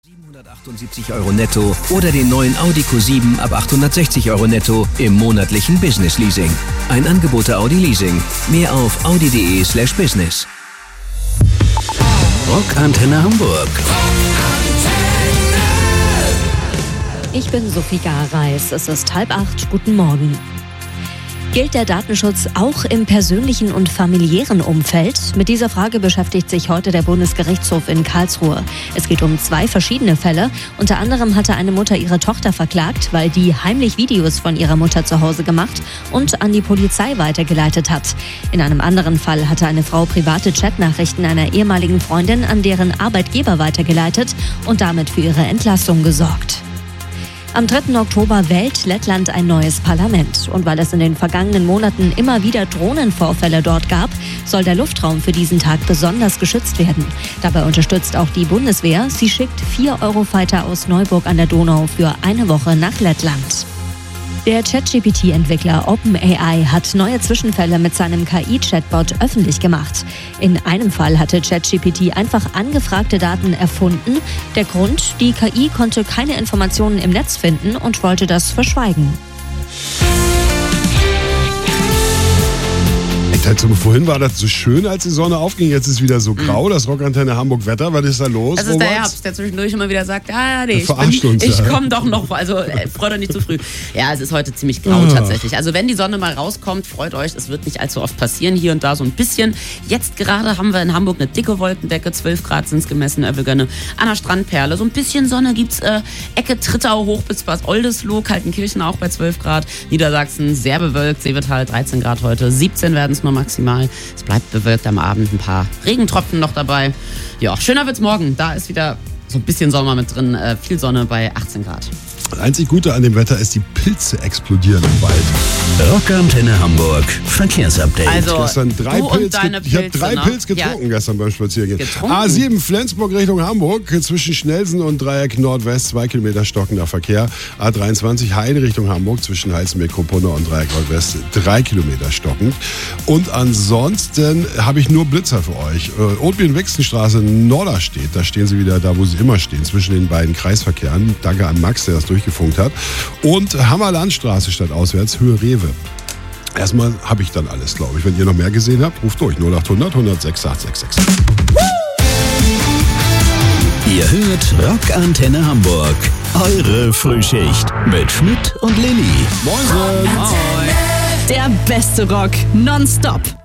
778 € netto oder den neuen Audi Q7 ab 860 € netto im monatlichen Business Leasing. Ein Angebot der Audi Leasing. Mehr auf audi.de/business. Rockantenne Hamburg. Ich bin Sophie Gareis. Es ist 7:30. Guten Morgen. Gilt der Datenschutz auch im persönlichen und familiären Umfeld? Mit dieser Frage beschäftigt sich heute der Bundesgerichtshof in Karlsruhe. Es geht um 2 verschiedene Fälle. Unter anderem hatte eine Mutter ihre Tochter verklagt, weil die heimlich Videos von ihrer Mutter zu Hause gemacht und an die Polizei weitergeleitet hat. In einem anderen Fall hatte eine Frau private Chatnachrichten einer ehemaligen Freundin an deren Arbeitgeber weitergeleitet und damit für ihre Entlassung gesorgt. Am 3. Oktober wählt Lettland ein neues Parlament. Und weil es in den vergangenen Monaten immer wieder Drohnenvorfälle dort gab, soll der Luftraum für diesen Tag besonders geschützt werden. Dabei unterstützt auch die Bundeswehr. Sie schickt 4 Eurofighter aus Neuburg an der Donau für eine Woche nach Lettland. Der ChatGPT-Entwickler OpenAI hat neue Zwischenfälle mit seinem KI-Chatbot öffentlich gemacht. In einem Fall hatte ChatGPT einfach angefragte Daten erfunden. Der Grund: die KI konnte keine Informationen im Netz finden und wollte das verschweigen. Vorhin war das so schön, als die Sonne aufging. Jetzt ist es wieder so grau. Das Rockantenne Hamburg Wetter. Was ist da los? Das ist der Herbst, der zwischendurch immer wieder sagt, ich komme doch noch. Also freut euch nicht zu früh. Ja, es ist heute ziemlich grau tatsächlich. Also wenn die Sonne mal rauskommt, freut euch. Es wird nicht allzu oft passieren. Hier und da so ein bisschen. Jetzt gerade haben wir in Hamburg eine dicke Wolkendecke. 12 Grad sind es gemessen. Wir gönnen an der Strandperle. So ein bisschen Sonne gibt's. Ecke Trittau hoch bis Bad Oldesloe. Kaltenkirchen auch bei 12 Grad. Niedersachsen sehr bewölkt. Seevetal 13 Grad heute. 17 werden es nur maximal. Es bleibt bewölkt am Abend, ein paar Regentropfen noch dabei. Ja, schöner wird's morgen. Da ist wieder so ein bisschen Sommer mit drin. Viel Sonne bei 18 Grad. Das einzig Gute an dem Wetter ist, die Pilze explodieren im Wald. Rockantenne Hamburg. Verkehrsupdate. Also, gestern 3 Pilze. Ich habe 3 Pilze getrunken gestern beim Spaziergehen. A7 Flensburg Richtung Hamburg. Zwischen Schnellsen und Dreieck Nordwest 2 Kilometer stockender Verkehr. A23 Heide Richtung Hamburg. Zwischen Heißen-Mecklenburg und Dreieck Nordwest 3 Kilometer stockend. Und ansonsten habe ich nur Blitzer für euch. Otbien-Wixenstraße Norderstedt. Da stehen sie wieder da, wo sie immer stehen. Zwischen den beiden Kreisverkehren. Danke an Max, der das durchgefunkt hat. Und Hammerlandstraße statt auswärts, Höhe Rewe. Erstmal habe ich dann alles, glaube ich. Wenn ihr noch mehr gesehen habt, ruft durch 0800 106 866. Ihr hört Rockantenne Hamburg. Eure Frühschicht mit Schmidt und Lilly. Moin. Der beste Rock nonstop.